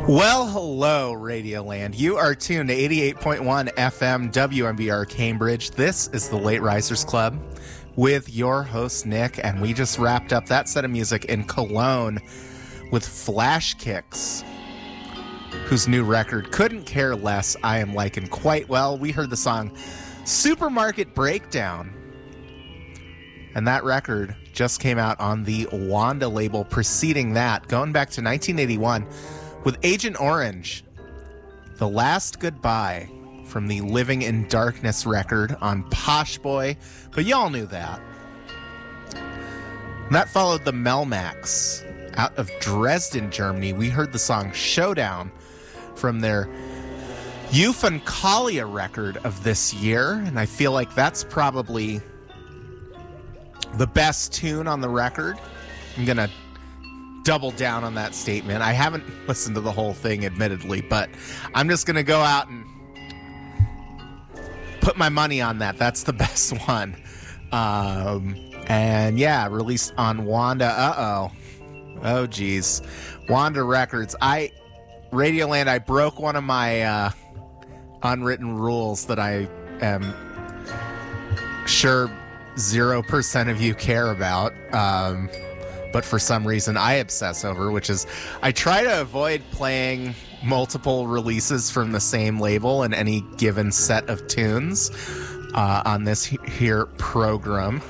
Well, hello, Radioland. You are tuned to 88.1 FM WMBR Cambridge. This is the Late Risers Club with your host, Nick, and we just wrapped up that set of music in Cologne with Flash Kicks, whose new record, Couldn't Care Less, I am liking quite well. We heard the song Supermarket Breakdown, and that record just came out on the Wanda label. Preceding that, going back to 1981, with Agent Orange, The Last Goodbye from the Living in Darkness record on Posh Boy, but y'all knew that. And that followed the Melmacs out of Dresden, Germany. We heard the song Showdown from their Euphankalia record of this year, and I feel like that's probably the best tune on the record. I'm going to double down on that statement. I haven't listened to the whole thing, admittedly, but I'm just going to go out and put my money on that. That's the best one. And yeah, released on Wanda. Oh, geez. Wanda Records. Radioland, I broke one of my unwritten rules that I am sure 0% of you care about. But for some reason I obsess over, which is I try to avoid playing multiple releases from the same label in any given set of tunes on this here program.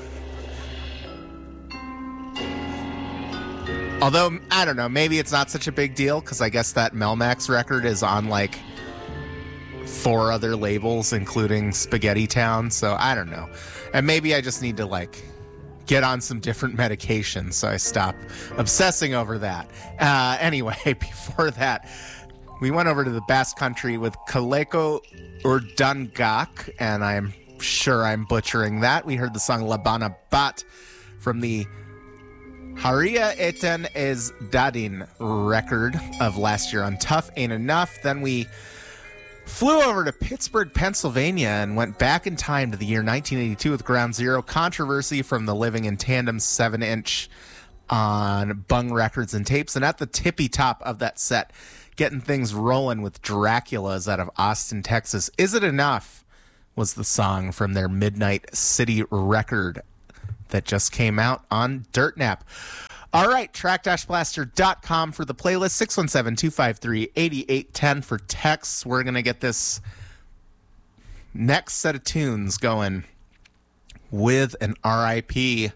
Although, I don't know, maybe it's not such a big deal because I guess that Melmacs record is on like 4 other labels, including Spaghetti Town, so I don't know. And maybe I just need to like get on some different medications so I stop obsessing over that. Anyway, before that, we went over to the Basque Country with Kaleko Urdangak, and I'm sure I'm butchering that. We heard the song Labana Bat from the Haria Eten Ez Dadin record of last year on Tough Ain't Enough. Then we flew over to Pittsburgh, Pennsylvania, and went back in time to the year 1982 with Ground Zero, Controversy from the Living in Tandem 7-inch on Bung Records and Tapes. And at the tippy top of that set, getting things rolling with Dracula's out of Austin, Texas. Is It Enough was the song from their Midnight City record that just came out on Dirtnap. All right, track-blaster.com for the playlist, 617-253-8810 for texts. We're going to get this next set of tunes going with an RIP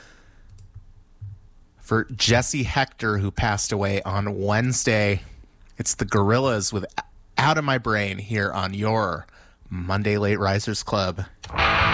for Jesse Hector, who passed away on Wednesday. It's the Gorillaz with Out of My Brain here on your Monday Late Risers Club.